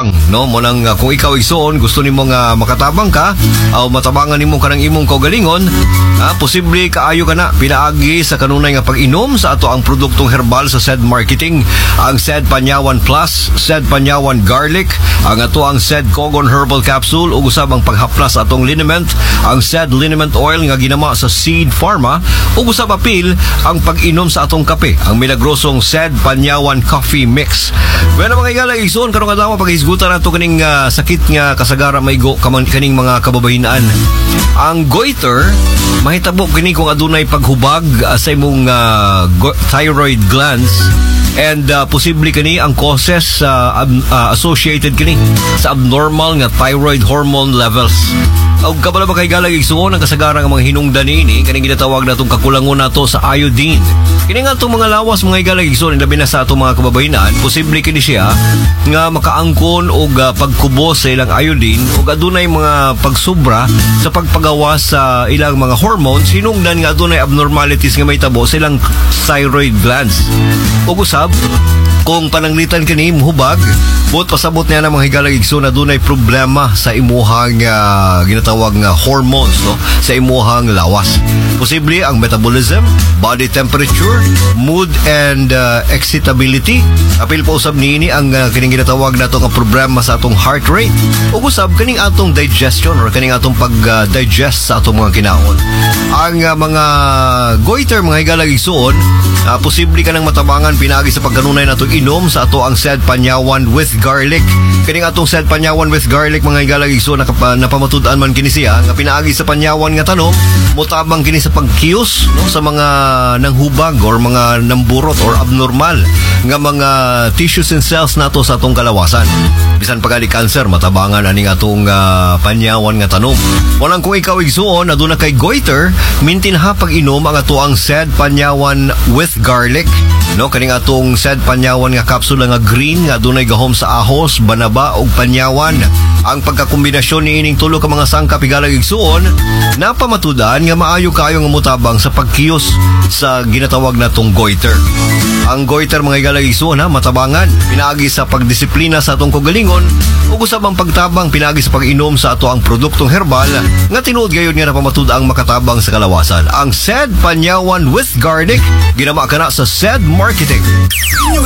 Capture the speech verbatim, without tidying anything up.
matabang, no? Mo nang uh, kung ikaw igsoon gusto nimo nga makatabang ka o matabangan nimo kanang imong kaugalingon, ah, posible kaayo ka na pinaagi sa kanunay nga pag-inom sa ato ang produktong herbal sa S E D Marketing, ang S E D Panyawan Plus, S E D Panyawan Garlic, ang ato ang S E D Cogon Herbal Capsule ug usab ang paghaplas sa atong liniment, ang S E D Liniment Oil nga ginama sa Seed Pharma ug usab apil ang pag-inom sa atong kape, ang milagrosong S E D Panyawan Coffee Mix. Bueno mga igala igsoon karong adlaw paghisgutan nato kaning uh, sakit nga kasagara maigo kaning mga kababaynaan. Ang goiter mahitabo kini kung adunay paghubag uh, sa imong uh, go- thyroid glands and uh, posible kini ang causes uh, ab- uh, associated kini sa abnormal nga thyroid hormone levels. Og kabala ba kay galag igsuon ang kasagaran ng mga hinungdan ini kaning ginatawag natong kakulangon nato sa iodine. Kini nga itong mga lawas mga igalag igsuon labi na sa atong mga kababaynaan, posible kini siya nga makaangkon og uh, pagkubos sa ilang iodine ug adunay mga pagsubra sa pagpagawa sa ilang mga hormones hinungdan nga adunay abnormalities nga may tabo sa ilang thyroid glands. Ug usab kung pananglitan kini muhubag, buot pasabot niya na mga higalag igsoon na dunay problema sa imuhang uh, ginatawag nga hormones, no? Sa imuhang lawas. Posible ang metabolism, body temperature, mood and uh, excitability. Apil pa usab niini ang uh, kining ginatawag nato nga problema sa atong heart rate. Ug usab kaning atong digestion or kaning atong pag-digest uh, sa atong mga kinaon. Ang uh, mga goiter mga higalag igsoon, uh, posible ka nang matabangan pinagi sa pagkanunay nato inom sa ato ang S E D Panyawan with garlic. Kining atong S E D Panyawan with garlic mga higalag igsoon nakapa, napamatud-an man kini siya nga pinaagi sa panyawan nga tanom motabang kini sa pagkiyos, no, sa mga nanghubag or mga namburot or abnormal nga mga tissues and cells nato sa atong kalawasan. Bisan pagani cancer matabangan ani nga atong uh, panyawan nga tanom. Walang kung ikaw igsuon aduna kay goiter, mintinha pag-inom ang ato ang S E D Panyawan with garlic, no, kaning atong S E D Panyawan nga kapsula nga green nga dunay gahom sa ahos, banaba ug panyawan. Ang pagkakombinasyon ni ining tulo ka mga sangkap higalag igsuon napamatudan nga maayo kayo nga mutabang sa pagkiyos sa ginatawag natong goiter. Ang goiter mga higalag igsuon ha matabangan pinaagi sa pagdisiplina sa atong kaugalingon ug usab ang pagtabang pinaagi sa pag-inom sa ato ang produktong herbal nga tinuod gayon nga napamatud-ang makatabang sa kalawasan. Ang S E D Panyawan with garlic ginama kana sa S E D Marketing.